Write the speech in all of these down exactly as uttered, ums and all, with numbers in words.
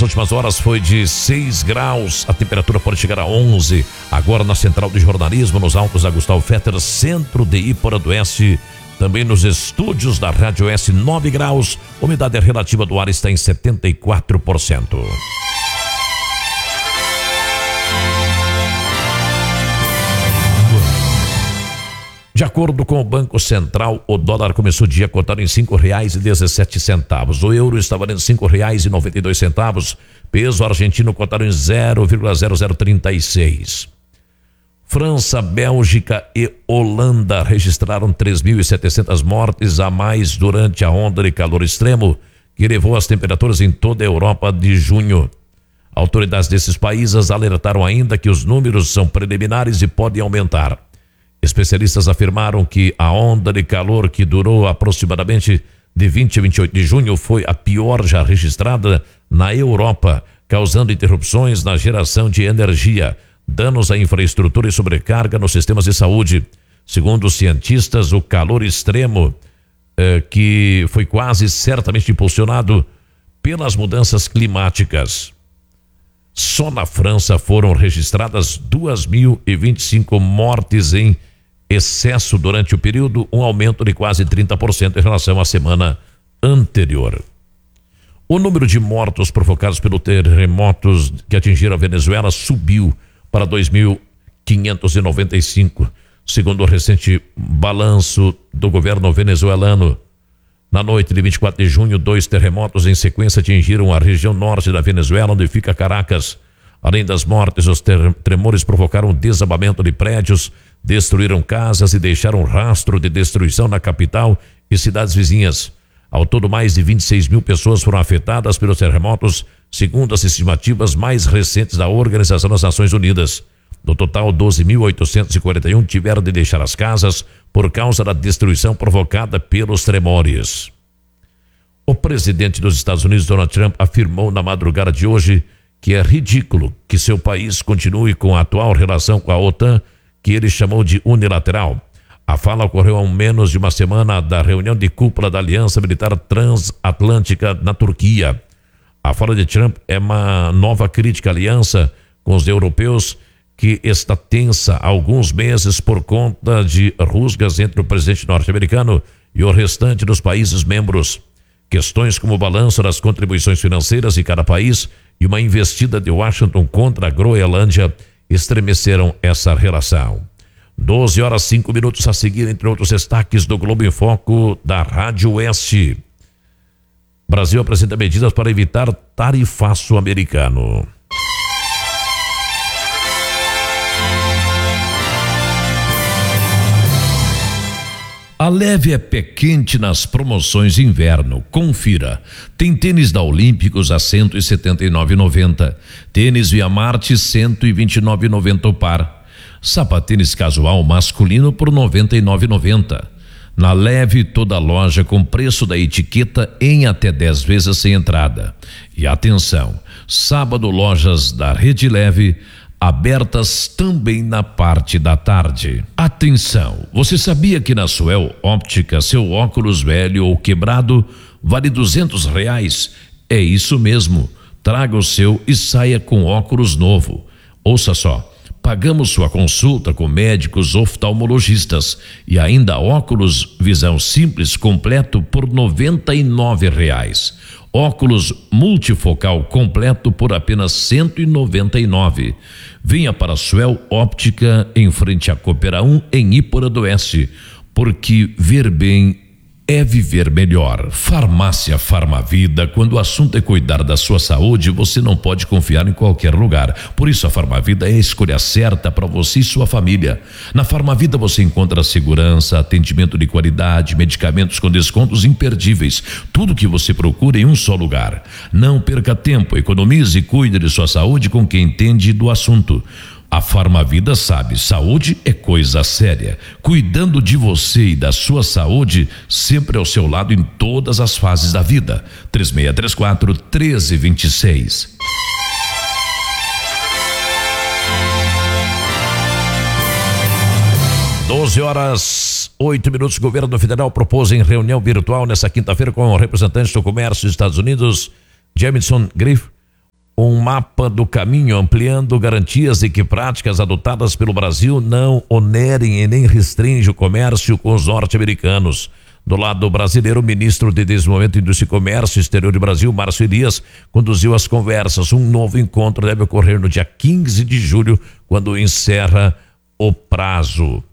últimas horas foi de seis graus, a temperatura pode chegar a onze. Agora na Central de Jornalismo, nos altos da Gustavo Fetter, centro de Iporã-do-Oeste. Também nos estúdios da Rádio S, nove graus. Umidade relativa do ar está em setenta e quatro por cento. De acordo com o Banco Central, o dólar começou o dia cotado em cinco reais e dezessete centavos. O euro está valendo cinco reais e noventa e dois centavos. Peso argentino cotado em zero vírgula zero zero trinta e seis. França, Bélgica e Holanda registraram três mil e setecentas mortes a mais durante a onda de calor extremo que levou as temperaturas em toda a Europa de junho. Autoridades desses países alertaram ainda que os números são preliminares e podem aumentar. Especialistas afirmaram que a onda de calor que durou aproximadamente de vinte a vinte e oito de junho foi a pior já registrada na Europa, causando interrupções na geração de energia, danos à infraestrutura e sobrecarga nos sistemas de saúde. Segundo os cientistas, o calor extremo, eh, que foi quase certamente impulsionado pelas mudanças climáticas. Só na França foram registradas duas mil e vinte e cinco mortes em excesso durante o período, um aumento de quase trinta por cento em relação à semana anterior. O número de mortos provocados pelos terremotos que atingiram a Venezuela subiu para dois mil quinhentos e noventa e cinco, segundo o recente balanço do governo venezuelano. Na noite de vinte e quatro de junho, dois terremotos em sequência atingiram a região norte da Venezuela, onde fica Caracas. Além das mortes, os tremores provocaram o desabamento de prédios, destruíram casas e deixaram rastro de destruição na capital e cidades vizinhas. Ao todo, mais de vinte e seis mil pessoas foram afetadas pelos terremotos, segundo as estimativas mais recentes da Organização das Nações Unidas. No total, doze mil oitocentos e quarenta e um tiveram de deixar as casas por causa da destruição provocada pelos tremores. O presidente dos Estados Unidos, Donald Trump, afirmou na madrugada de hoje que é ridículo que seu país continue com a atual relação com a OTAN, que ele chamou de unilateral. A fala ocorreu há menos de uma semana da reunião de cúpula da Aliança Militar Transatlântica na Turquia. A fala de Trump é uma nova crítica à aliança com os europeus, que está tensa há alguns meses por conta de rusgas entre o presidente norte-americano e o restante dos países membros. Questões como o balanço das contribuições financeiras de cada país e uma investida de Washington contra a Groenlândia estremeceram essa relação. doze horas cinco minutos a seguir, entre outros destaques do Globo em Foco da Rádio Oeste. Brasil apresenta medidas para evitar tarifaço americano. A leve é pé quente nas promoções de inverno. Confira. Tem tênis da Olímpicos a cento e setenta e nove reais e noventa centavos. Tênis Via Marte cento e vinte e nove reais e noventa centavos o par. Sapatênis casual masculino por noventa e nove reais e noventa centavos. Na Leve, toda loja com preço da etiqueta em até dez vezes sem entrada. E atenção, sábado lojas da Rede Leve abertas também na parte da tarde. Atenção, você sabia que na Suel Óptica seu óculos velho ou quebrado vale duzentos reais? É isso mesmo, traga o seu e saia com óculos novo. Ouça só, pagamos sua consulta com médicos oftalmologistas e ainda óculos visão simples completo por noventa e nove reais. Óculos multifocal completo por apenas cento e noventa e nove reais. Venha para a Suel Óptica em frente à Coopera um em Iporã-do-Oeste, porque ver bem é viver melhor. Farmácia Farmavida, quando o assunto é cuidar da sua saúde, você não pode confiar em qualquer lugar. Por isso a Farmavida é a escolha certa para você e sua família. Na Farmavida você encontra segurança, atendimento de qualidade, medicamentos com descontos imperdíveis. Tudo que você procura em um só lugar. Não perca tempo, economize e cuide de sua saúde com quem entende do assunto. A Farmavida sabe, saúde é coisa séria. Cuidando de você e da sua saúde, sempre ao seu lado em todas as fases da vida. três seis três quatro, um três dois seis. doze horas, oito minutos. O governo federal propôs em reunião virtual nesta quinta-feira com representantes do comércio dos Estados Unidos, Jamison Griff, um mapa do caminho ampliando garantias e que práticas adotadas pelo Brasil não onerem e nem restringe o comércio com os norte-americanos. Do lado brasileiro, o ministro de Desenvolvimento, Indústria e Comércio Exterior do Brasil, Márcio Elias, conduziu as conversas. Um novo encontro deve ocorrer no dia quinze de julho, quando encerra o prazo.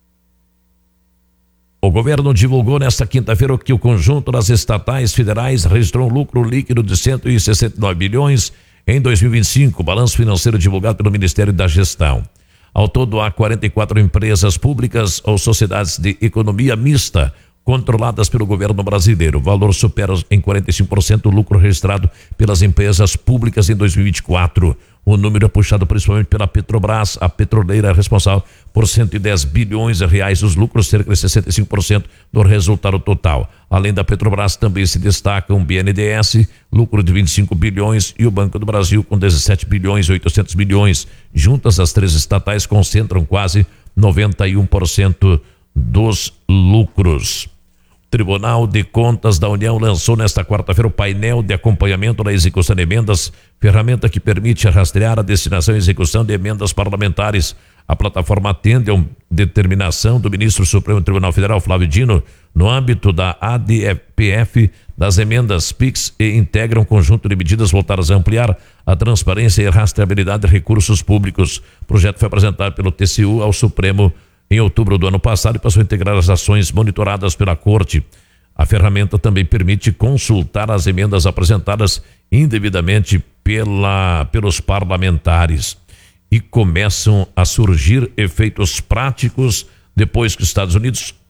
O governo divulgou nesta quinta-feira que o conjunto das estatais federais registrou um lucro líquido de cento e sessenta e nove bilhões em dois mil e vinte e cinco, balanço financeiro divulgado pelo Ministério da Gestão. Ao todo, há quarenta e quatro empresas públicas ou sociedades de economia mista controladas pelo governo brasileiro. O valor supera em quarenta e cinco por cento o lucro registrado pelas empresas públicas em dois mil e vinte e quatro. O número é puxado principalmente pela Petrobras, a petroleira responsável por cento e dez bilhões de reais dos lucros, cerca de sessenta e cinco por cento do resultado total. Além da Petrobras, também se destacam o B N D E S, lucro de vinte e cinco bilhões, e o Banco do Brasil com dezessete bilhões e oitocentos milhões. Juntas, as três estatais concentram quase noventa e um por cento dos lucros. O Tribunal de Contas da União lançou nesta quarta-feira o painel de acompanhamento da execução de emendas, ferramenta que permite rastrear a destinação e execução de emendas parlamentares. A plataforma atende a uma determinação do ministro do Supremo Tribunal Federal, Flávio Dino, no âmbito da A D P F das emendas P I X, e integra um conjunto de medidas voltadas a ampliar a transparência e a rastreabilidade de recursos públicos. O projeto foi apresentado pelo T C U ao Supremo em outubro do ano passado e passou a integrar as ações monitoradas pela Corte. A ferramenta também permite consultar as emendas apresentadas indevidamente pela, pelos parlamentares. E começam a surgir efeitos práticos depois que os Estados Unidos